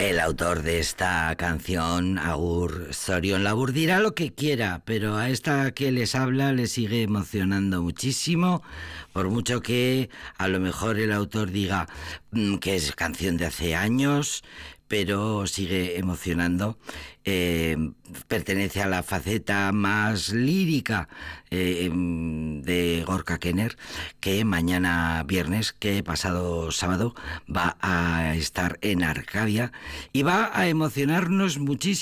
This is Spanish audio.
El autor de esta canción, Agur Sorion Labur, dirá lo que quiera, pero a esta que les habla le sigue emocionando muchísimo, por mucho que a lo mejor el autor diga que es canción de hace años, pero sigue emocionando. Pertenece a la faceta más lírica de Gorka Kenner, que mañana viernes, que pasado sábado, va a estar en Arcadia y va a emocionarnos muchísimo.